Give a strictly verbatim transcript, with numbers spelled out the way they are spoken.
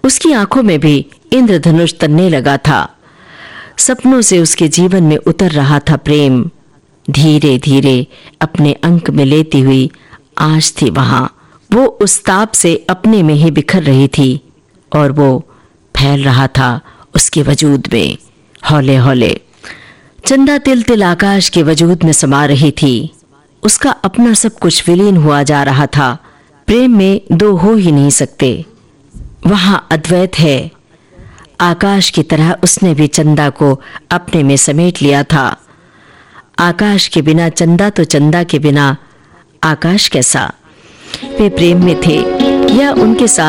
उसकी आंखों में भी इंद्रधनुष तनने लगा था। सपनों से उसके जीवन में उतर रहा था प्रेम। धीरे धीरे अपने अंक में लेती हुई आज थी वहां। वो उस ताप से अपने में ही बिखर रही थी और वो फैल रहा था उसके वजूद में हौले हौले। चंदा तिल तिल आकाश के वजूद में समा रही थी। उसका अपना सब कुछ विलीन हुआ जा रहा था। प्रेम में दो हो ही नहीं सकते, वहां अद्वैत है। आकाश की तरह उसने भी चंदा को अपने में समेट लिया था। आकाश के बिना चंदा तो चंदा के बिना आकाश कैसा। वे प्रेम में थे या उनके साथ